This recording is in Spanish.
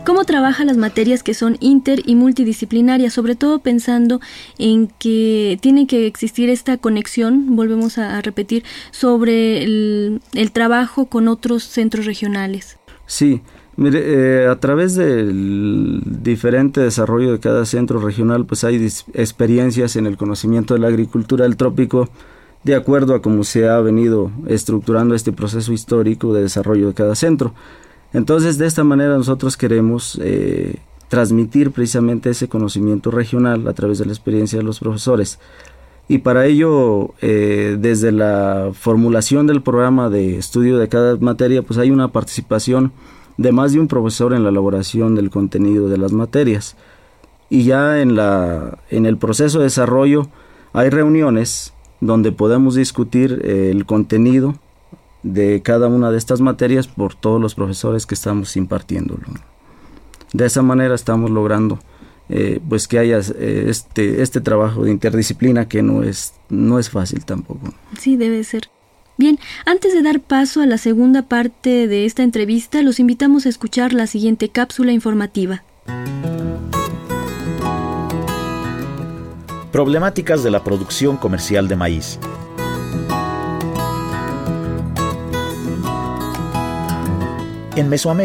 ¿Cómo trabaja las materias que son inter y multidisciplinarias? Sobre todo pensando en que tiene que existir esta conexión, volvemos a repetir, sobre el trabajo con otros centros regionales. Sí, mire, a través del diferente desarrollo de cada centro regional, pues hay experiencias en el conocimiento de la agricultura del trópico, de acuerdo a cómo se ha venido estructurando este proceso histórico de desarrollo de cada centro. Entonces, de esta manera nosotros queremos transmitir precisamente ese conocimiento regional a través de la experiencia de los profesores. Y para ello, desde la formulación del programa de estudio de cada materia, pues hay una participación de más de un profesor en la elaboración del contenido de las materias. Y ya en el proceso de desarrollo hay reuniones donde podemos discutir el contenido de cada una de estas materias por todos los profesores que estamos impartiéndolo. De esa manera estamos logrando pues que haya este trabajo de interdisciplina que no es fácil tampoco. Sí, debe ser. Bien, antes de dar paso a la segunda parte de esta entrevista, los invitamos a escuchar la siguiente cápsula informativa. Problemáticas de la producción comercial de maíz. En Mesoamérica